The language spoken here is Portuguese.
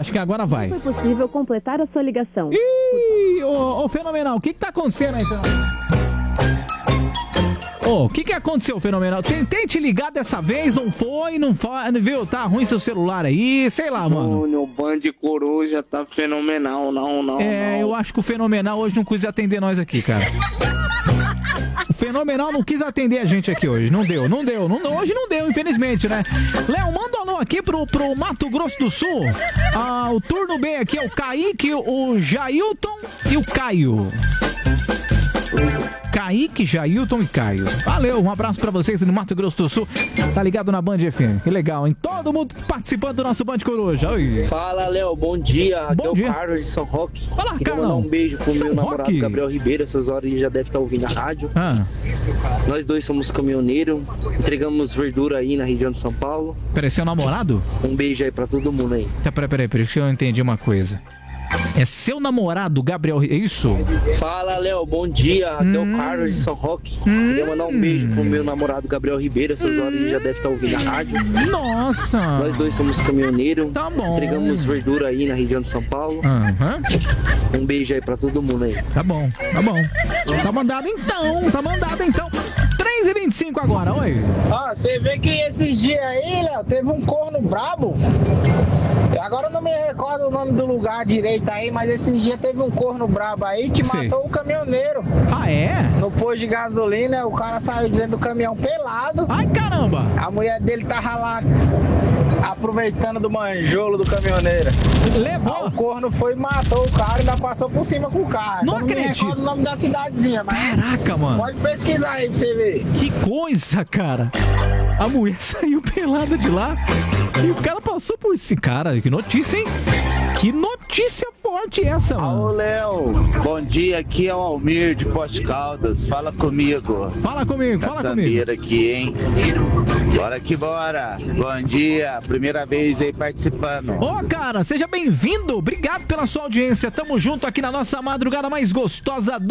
Acho que agora vai. Não foi possível completar a sua ligação. Ih, ô Fenomenal, o que tá acontecendo aí, Fenomenal? Ô, o que aconteceu, Fenomenal? Tentei te ligar dessa vez, não foi, viu? Tá ruim seu celular aí, sei lá, mano. O Band Coruja tá fenomenal, não. Eu acho que o Fenomenal hoje não quis atender nós aqui, cara. O Fenomenal não quis atender a gente aqui hoje, não deu, hoje não deu, infelizmente, né? Léo, manda um alô aqui pro Mato Grosso do Sul. O turno B aqui é o Kaique, o Jailton e o Caio. Kaique, Jailton e Caio. Valeu, um abraço pra vocês no Mato Grosso do Sul. Tá ligado na Band FM. Que legal, hein? Todo mundo participando do nosso Band Coruja. Oi. Fala, Léo. Bom dia. Aqui é o Carlos de São Roque. Fala, Queria mandar um beijo pro meu namorado Gabriel Ribeiro. Essas horas ele já deve estar ouvindo a rádio. Nós dois somos caminhoneiros. Entregamos verdura aí na região de São Paulo. Peraí, seu namorado? Um beijo aí pra todo mundo aí. Peraí, deixa eu entender uma coisa. É seu namorado, Gabriel, é isso? Fala, Léo, bom dia. Aqui é o Carlos de São Roque. Queria mandar um beijo pro meu namorado Gabriel Ribeiro. Essas horas ele já deve estar ouvindo a rádio. Nossa! Nós dois somos caminhoneiros. Tá bom. Entregamos verdura aí na região de São Paulo. Um beijo aí pra todo mundo aí. Tá bom. Tá mandado então. 3h25 agora, oi. Você vê que esses dias aí, Léo, teve um corno brabo. Agora eu não me recordo o nome do lugar direito aí, mas esses dias teve um corno brabo aí que matou o caminhoneiro. Ah, é? No posto de gasolina, o cara saiu dentro do caminhão pelado. Ai, caramba! A mulher dele tava lá aproveitando do manjolo do caminhoneiro. Levou? Aí o corno foi e matou o cara e ainda passou por cima com o carro. Não acredito. Não me recordo o nome da cidadezinha, mas... Caraca, mano. Pode pesquisar aí pra você ver. Que coisa, cara. A mulher saiu pelada de lá e o cara passou por esse cara. Que notícia, hein? Que notícia forte essa, mano. Alô, Léo. Bom dia, aqui é o Almir de Poste Caldas. Fala comigo. Fala comigo. Aqui, hein? Bora que bora. Bom dia, primeira vez aí participando. Cara, seja bem-vindo. Obrigado pela sua audiência. Tamo junto aqui na nossa madrugada mais gostosa